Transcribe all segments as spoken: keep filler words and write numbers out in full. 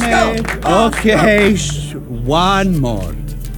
Okay, okay, sh- one more.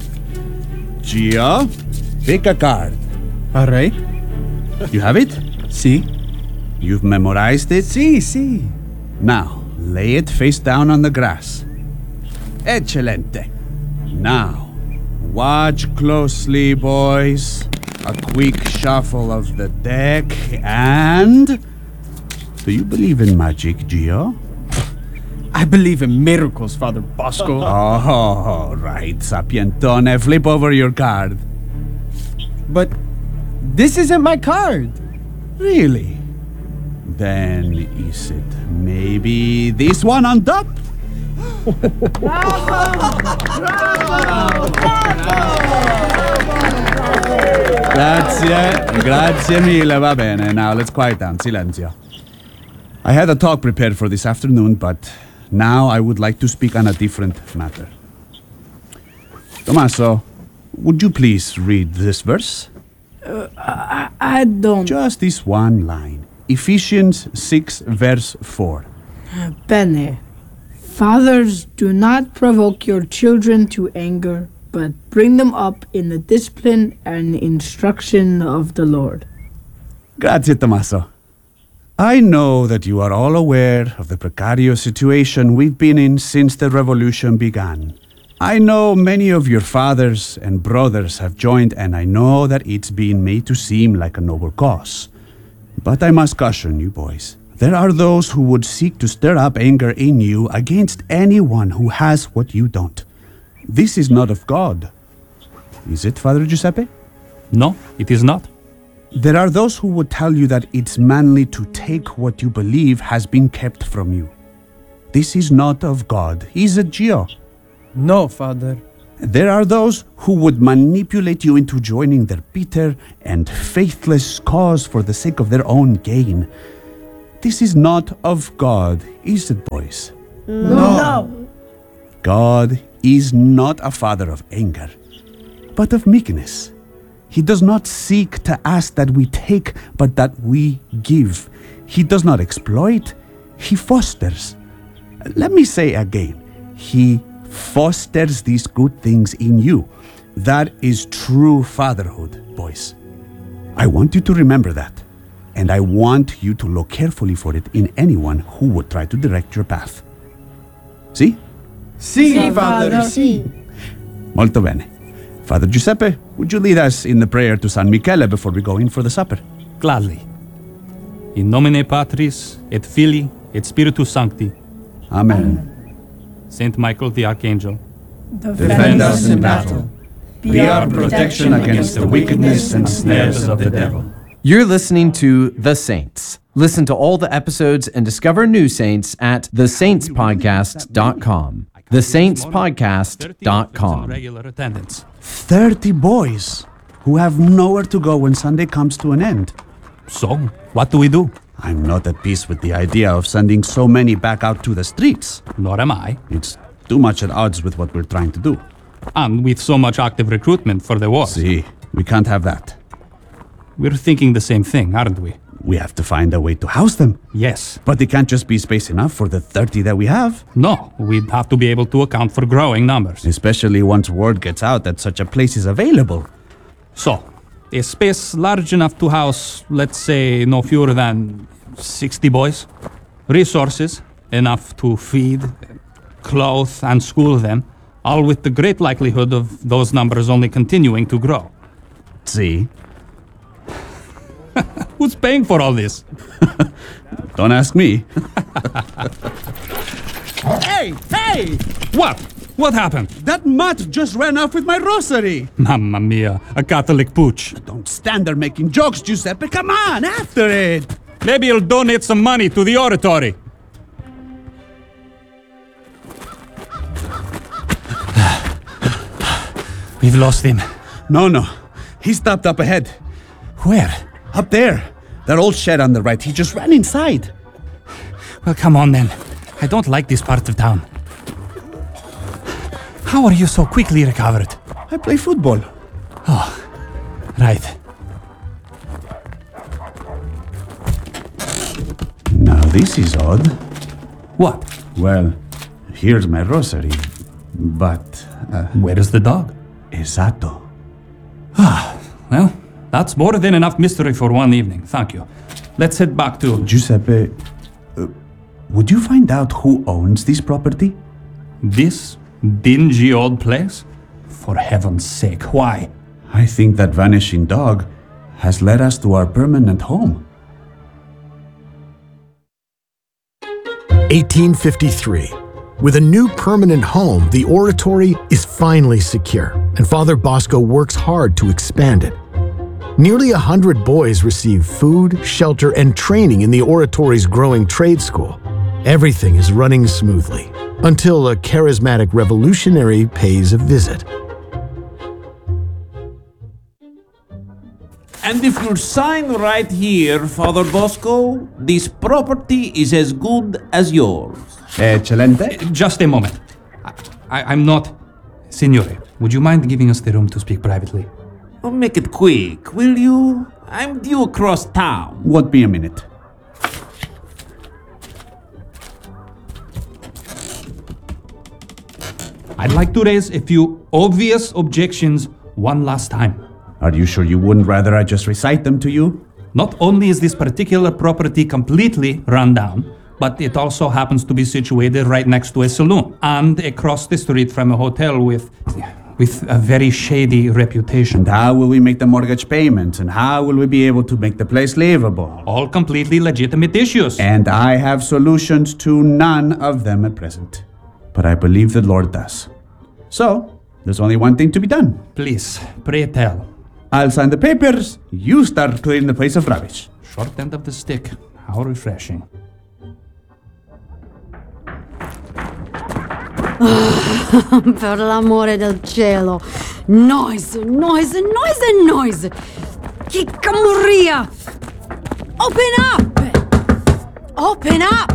Gio, pick a card. All right. You have it? See? You've memorized it? See, see. Now, lay it face down on the grass. Excelente. Now, watch closely, boys. A quick shuffle of the deck, and... Do you believe in magic, Gio? I believe in miracles, Father Bosco. Oh, right, Sapientone. Flip over your card. But this isn't my card. Really? Then is it maybe this one on top? Grazie, grazie mille, va bene. Now let's quiet down, silenzio. I had a talk prepared for this afternoon, but now I would like to speak on a different matter. Tommaso, would you please read this verse? Uh, I, I don't... Just this one line. Ephesians six, verse four. Bene. Fathers, do not provoke your children to anger, but bring them up in the discipline and instruction of the Lord. Grazie, Tommaso. I know that you are all aware of the precarious situation we've been in since the revolution began. I know many of your fathers and brothers have joined, and I know that it's been made to seem like a noble cause. But I must caution you, boys. There are those who would seek to stir up anger in you against anyone who has what you don't. This is not of God. Is it, Father Giuseppe? No, it is not. There are those who would tell you that it's manly to take what you believe has been kept from you. This is not of God, is it, Gio? No, Father. There are those who would manipulate you into joining their bitter and faithless cause for the sake of their own gain. This is not of God, is it, boys? No. no. God is not a father of anger, but of meekness. He does not seek to ask that we take, but that we give. He does not exploit, he fosters. Let me say again, he fosters these good things in you. That is true fatherhood, boys. I want you to remember that, and I want you to look carefully for it in anyone who would try to direct your path. See? See, Si, Father. Father. See. Molto bene. Father Giuseppe, would you lead us in the prayer to San Michele before we go in for the supper? Gladly. In nomine Patris, et Filii, et Spiritus Sancti. Amen. Saint Michael the Archangel, Defend us in battle. Be our protection against the wickedness and snares of the devil. You're listening to The Saints. Listen to all the episodes and discover new saints at the saints podcast dot com. the saints podcast dot com. Regular attendance. Thirty boys who have nowhere to go when Sunday comes to an end. So, what do we do? I'm not at peace with the idea of sending so many back out to the streets. Nor am I. It's too much at odds with what we're trying to do. And with so much active recruitment for the war. See, we can't have that. We're thinking the same thing, aren't we? We have to find a way to house them. Yes. But it can't just be space enough for the thirty that we have. No, we'd have to be able to account for growing numbers. Especially once word gets out that such a place is available. So, a space large enough to house, let's say, no fewer than sixty boys. Resources enough to feed, clothe, and school them, all with the great likelihood of those numbers only continuing to grow. See? Who's paying for all this? Don't ask me. Hey, hey! What? What happened? That mutt just ran off with my rosary. Mamma mia, a Catholic pooch. Don't stand there making jokes, Giuseppe. Come on, after it. Maybe he'll donate some money to the oratory. We've lost him. No, no. He stopped up ahead. Where? Up there. That old shed on the right. He just ran inside. Well, come on then. I don't like this part of town. How are you so quickly recovered? I play football. Oh, right. Now this is odd. What? Well, Here's my rosary. But, uh, Where is the dog? esatto. Well, that's more than enough mystery for one evening. Thank you. Let's head back to... Giuseppe, uh, would you find out who owns this property? This dingy old place? For heaven's sake, why? I think that vanishing dog has led us to our permanent home. eighteen fifty-three. With a new permanent home, the oratory is finally secure, and Father Bosco works hard to expand it. Nearly a hundred boys receive food, shelter, and training in the oratory's growing trade school. Everything is running smoothly, until a charismatic revolutionary pays a visit. And if you sign right here, Father Bosco, this property is as good as yours. Excelente. Just a moment. I, I, I'm not... Signore, would you mind giving us the room to speak privately? Oh, make it quick, will you? I'm due across town. Won't be a minute. I'd like to raise a few obvious objections one last time. Are you sure you wouldn't rather I just recite them to you? Not only is this particular property completely run down, but it also happens to be situated right next to a saloon and across the street from a hotel with, with a very shady reputation. And how will we make the mortgage payments? And how will we be able to make the place livable? All completely legitimate issues. And I have solutions to none of them at present. But I believe the Lord does. So, there's only one thing to be done. Please, pray tell. I'll sign the papers. You start clearing the place of rubbish. Short end of the stick. How refreshing. Per l'amore del cielo. Noise, noise, noise, noise. Che camorria. Open up. Open up.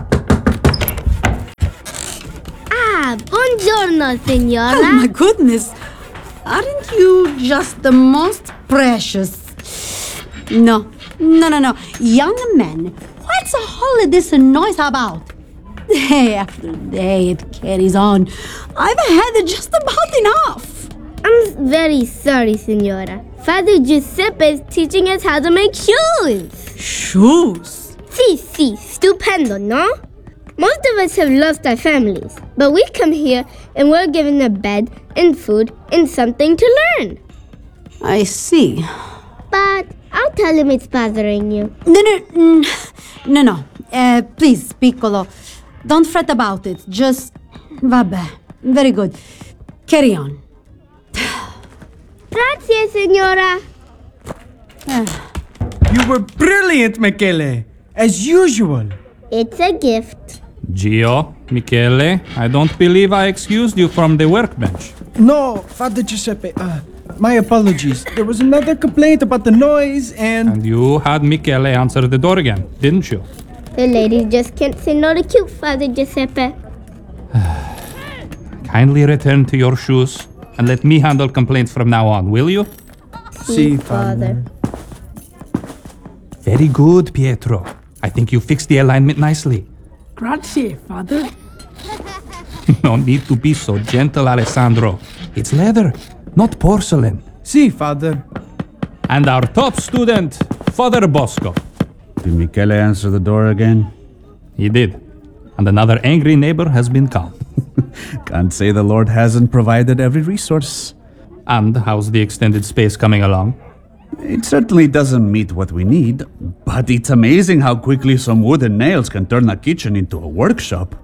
Ah, buongiorno, signora. Oh my goodness. Aren't you just the most precious? No, no, no, no. Young man, what's all of this noise about? Day after day it carries on. I've had just about enough. I'm very sorry, signora. Father Giuseppe is teaching us how to make shoes. Shoes? Si, si, stupendo, no? Most of us have lost our families, but we come here and we're given a bed and food and something to learn. I see. But I'll tell him it's bothering you. No, no, mm, no, no. Uh, please, Piccolo, don't fret about it. Just, vabbè. Very good. Carry on. Grazie, signora. You were brilliant, Michele, as usual. It's a gift. Gio, Michele, I don't believe I excused you from the workbench. No, Father Giuseppe, uh, my apologies. There was another complaint about the noise and... And you had Michele answer the door again, didn't you? The ladies just can't say no to cute, Father Giuseppe. Kindly return to your shoes and let me handle complaints from now on, will you? Si, Father. Very good, Pietro. I think you fixed the alignment nicely. Grazie, Father. No need to be so gentle, Alessandro. It's leather, not porcelain. Si, Father. And our top student, Father Bosco. Did Michele answer the door again? He did. And another angry neighbor has been calm. Can't say the Lord hasn't provided every resource. And how's the extended space coming along? It certainly doesn't meet what we need, but it's amazing how quickly some wooden nails can turn a kitchen into a workshop.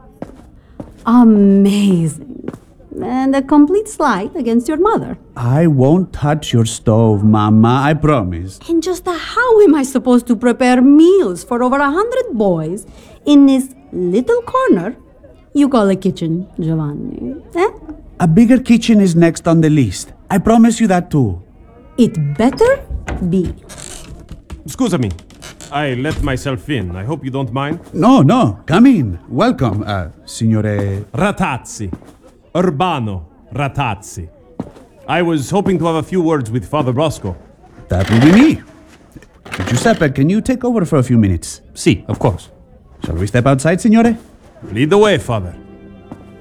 Amazing. And a complete slight against your mother. I won't touch your stove, Mama, I promise. And just how am I supposed to prepare meals for over a hundred boys in this little corner you call a kitchen, Giovanni? Eh? A bigger kitchen is next on the list. I promise you that too. It better be. Scusami. I let myself in. I hope you don't mind. No, no, come in. Welcome, uh, Signore... Ratazzi. Urbano Ratazzi. I was hoping to have a few words with Father Bosco. That will be me. Giuseppe, can you take over for a few minutes? Si, of course. Shall we step outside, Signore? Lead the way, Father.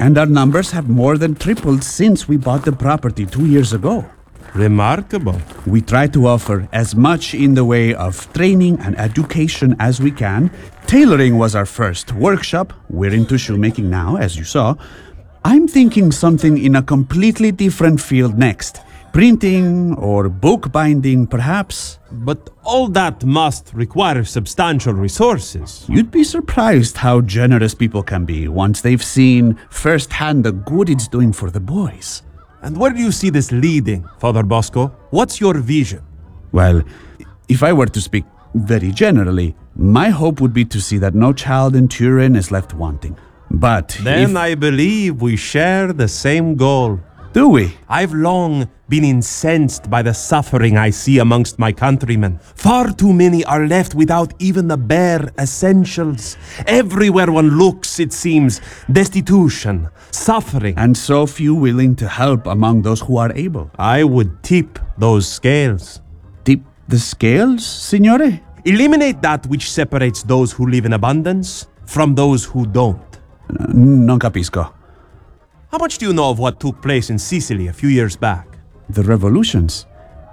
And our numbers have more than tripled since we bought the property two years ago. Remarkable. We try to offer as much in the way of training and education as we can. Tailoring was our first workshop. We're into shoemaking now, as you saw. I'm thinking something in a completely different field next. Printing or bookbinding, perhaps. But all that must require substantial resources. You'd be surprised how generous people can be once they've seen firsthand the good it's doing for the boys. And where do you see this leading, Father Bosco? What's your vision? Well, if I were to speak very generally, my hope would be to see that no child in Turin is left wanting. But Then if, I believe we share the same goal. Do we? I've long been incensed by the suffering I see amongst my countrymen. Far too many are left without even the bare essentials. Everywhere one looks, it seems, destitution, suffering. And so few willing to help among those who are able. I would tip those scales. Tip the scales, signore? Eliminate that which separates those who live in abundance from those who don't. Uh, non capisco. How much do you know of what took place in Sicily a few years back? The revolutions.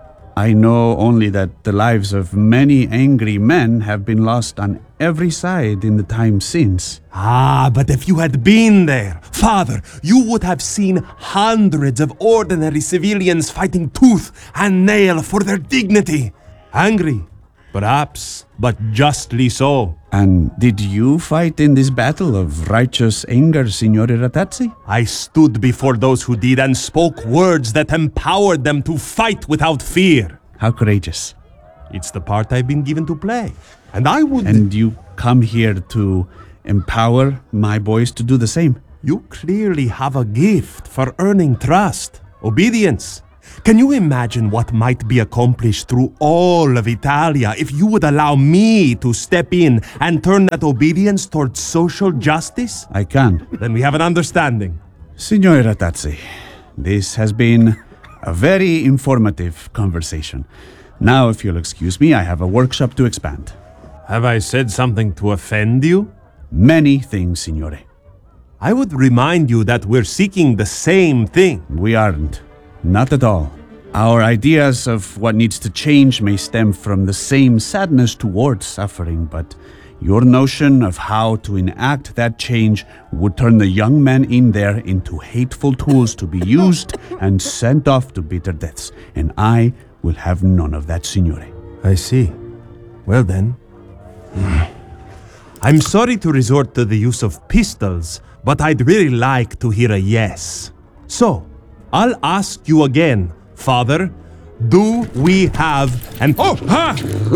I know only that the lives of many angry men have been lost on every side in the time since. Ah, but if you had been there, Father, you would have seen hundreds of ordinary civilians fighting tooth and nail for their dignity. Angry, perhaps, but justly so. And did you fight in this battle of righteous anger, Signore Rattazzi? I stood before those who did and spoke words that empowered them to fight without fear. How courageous. It's the part I've been given to play. And I would... And you come here to empower my boys to do the same? You clearly have a gift for earning trust, obedience. Can you imagine what might be accomplished through all of Italia if you would allow me to step in and turn that obedience towards social justice? I can. Then we have an understanding. Signore Rattazzi, this has been a very informative conversation. Now, if you'll excuse me, I have a workshop to expand. Have I said something to offend you? Many things, Signore. I would remind you that we're seeking the same thing. We aren't. Not at all. Our ideas of what needs to change may stem from the same sadness towards suffering, but your notion of how to enact that change would turn the young men in there into hateful tools to be used and sent off to bitter deaths. And I will have none of that, Signore. I see. Well then. I'm sorry to resort to the use of pistols, but I'd really like to hear a yes. So, I'll ask you again, Father, do we have an... Oh! Ha!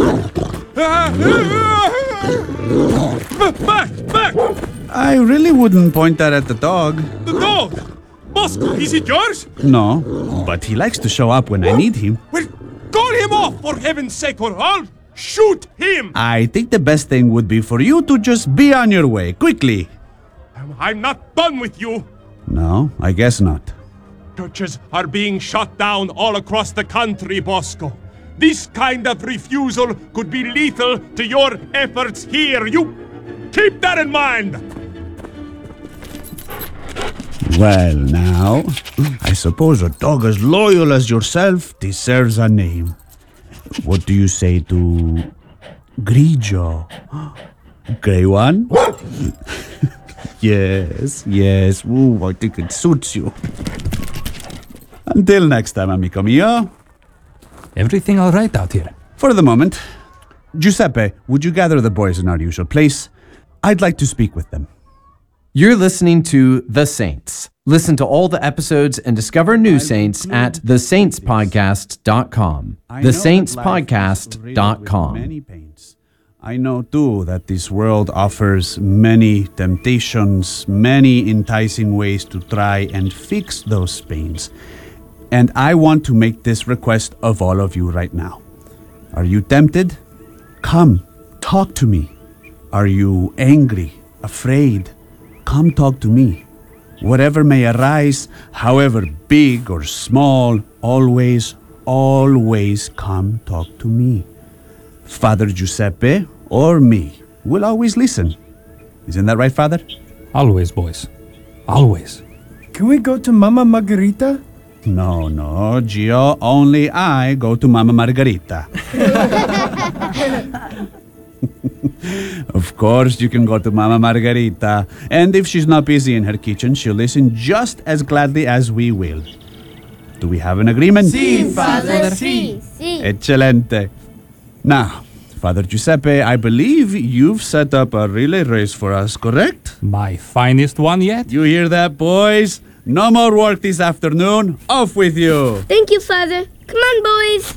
Back! Back! I really wouldn't point that at the dog. The dog! Bosco, is it yours? No, but he likes to show up when I need him. Well, call him off, for heaven's sake, or I'll shoot him! I think the best thing would be for you to just be on your way, quickly. I'm not done with you. No, I guess not. Churches are being shut down all across the country, Bosco. This kind of refusal could be lethal to your efforts here. You keep that in mind. Well, now, I suppose a dog as loyal as yourself deserves a name. What do you say to Grigio? Grey one? Yes, yes. Ooh, I think it suits you. Until next time, amico mio. Everything all right out here? For the moment. Giuseppe, would you gather the boys in our usual place? I'd like to speak with them. You're listening to The Saints. Listen to all the episodes and discover new saints at the saints podcast dot com. the saints podcast dot com. I know too that this world offers many temptations, many enticing ways to try and fix those pains. And I want to make this request of all of you right now. Are you tempted? Come, talk to me. Are you angry, afraid? Come talk to me. Whatever may arise, however big or small, always, always come talk to me. Father Giuseppe or me will always listen. Isn't that right, Father? Always, boys. Always. Can we go to Mama Margarita? No, no, Gio, only I go to Mama Margarita. Of course you can go to Mama Margarita. And if she's not busy in her kitchen, she'll listen just as gladly as we will. Do we have an agreement? Si, Father. Si, si. Excelente. Now, Father Giuseppe, I believe you've set up a relay race for us, correct? My finest one yet? You hear that, boys? No more work this afternoon. Off with you. Thank you, Father. Come on, boys.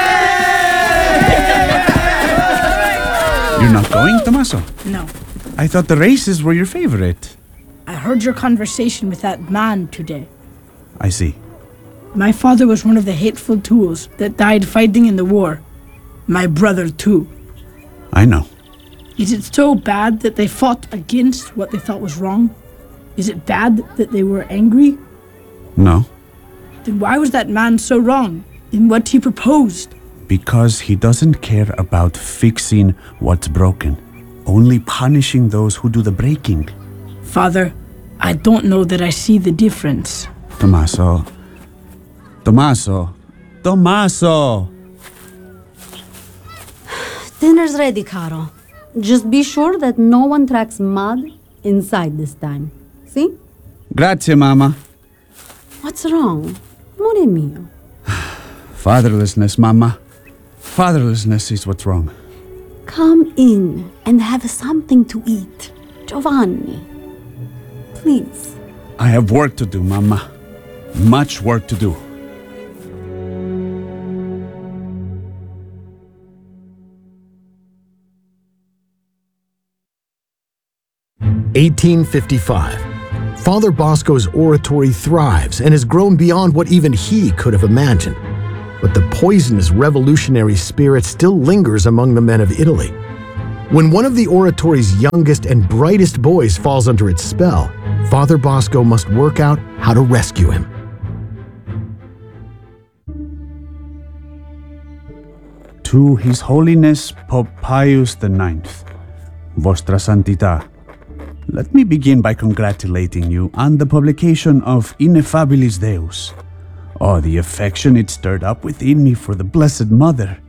You're not going, Tommaso? No. I thought the races were your favorite. I heard your conversation with that man today. I see. My father was one of the hateful tools that died fighting in the war. My brother, too. I know. Is it so bad that they fought against what they thought was wrong? Is it bad that they were angry? No. Then why was that man so wrong in what he proposed? Because he doesn't care about fixing what's broken, only punishing those who do the breaking. Father, I don't know that I see the difference. Tommaso. Tommaso. Tommaso! Dinner's ready, Caro. Just be sure that no one tracks mud inside this time. See? Grazie, Mama. What's wrong? Amore mio. Fatherlessness, Mama. Fatherlessness is what's wrong. Come in and have something to eat. Giovanni. Please. I have work to do, Mama. Much work to do. eighteen fifty-five. Father Bosco's oratory thrives and has grown beyond what even he could have imagined. But the poisonous revolutionary spirit still lingers among the men of Italy. When one of the oratory's youngest and brightest boys falls under its spell, Father Bosco must work out how to rescue him. To His Holiness Pope Pius the Ninth, Vostra Santità, let me begin by congratulating you on the publication of Ineffabilis Deus. Oh, the affection it stirred up within me for the Blessed Mother.